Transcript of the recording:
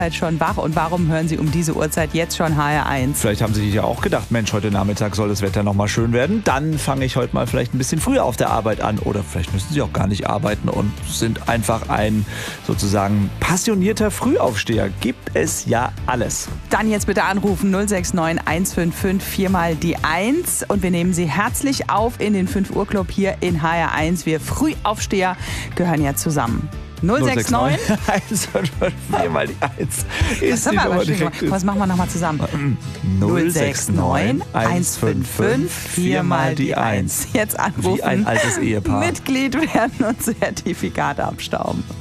schon wach und warum hören Sie um diese Uhrzeit jetzt schon HR1? Vielleicht haben Sie sich ja auch gedacht, Mensch, heute Nachmittag soll das Wetter nochmal schön werden. Dann fange ich heute mal vielleicht ein bisschen früher auf der Arbeit an. Oder vielleicht müssen Sie auch gar nicht arbeiten und sind einfach ein sozusagen passionierter Frühaufsteher. Gibt es ja alles. Dann jetzt bitte anrufen 069 155 4 mal die 1 und wir nehmen Sie herzlich auf in den 5 Uhr Club hier in HR1. Wir Frühaufsteher gehören ja zusammen. 069 155 4 mal die 1 ist die Nummer direkt. Was machen wir nochmal zusammen? 069 155 4 mal die 1. Jetzt anrufen. Wie ein altes Ehepaar. Mitglied werden und Zertifikate abstauben.